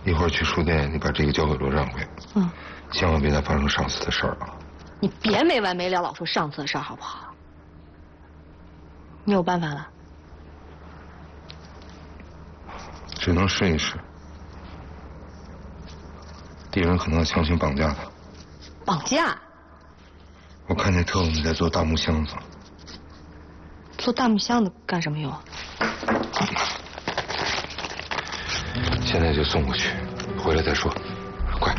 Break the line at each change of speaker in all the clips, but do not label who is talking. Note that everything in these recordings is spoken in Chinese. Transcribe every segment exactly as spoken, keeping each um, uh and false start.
一会儿去书店，你把这个交给罗掌柜。嗯。千万别再发生上次的事儿啊！
你别没完没了老说上次的事儿好不好？你有办法了？
只能试一试。敌人可能要强行绑架他。
绑架？
我看见特务们在做大木箱子。
做大木箱子干什么用？
现在就送过去，回来再说。快！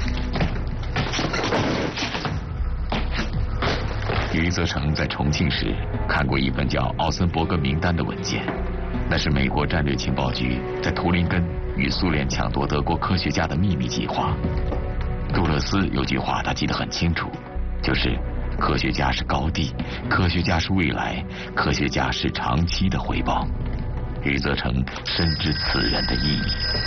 余则成在重庆时看过一份叫《奥森伯格名单》的文件，那是美国战略情报局在图林根与苏联抢夺德国科学家的秘密计划。杜勒斯有句话他记得很清楚，就是科学家是高地，科学家是未来，科学家是长期的回报。余则成深知此人的意义。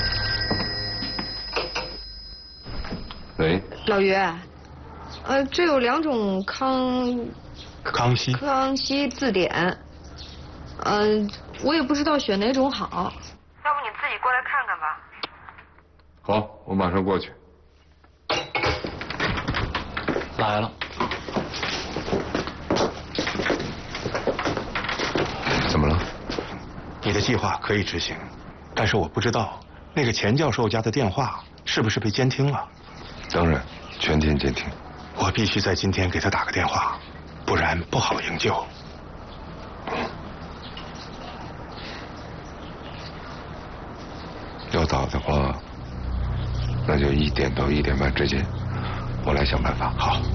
喂，
老于，呃，这有两种康
康熙
康熙字典，呃，我也不知道选哪种好，要不你自己过来看看吧。
好，我马上过去。
来了。
怎么了？
你的计划可以执行，但是我不知道那个钱教授家的电话是不是被监听了。
当然，全天监听。
我必须在今天给他打个电话，不然不好营救。
要早的话，那就一点到一点半之间，我来想办法。
好。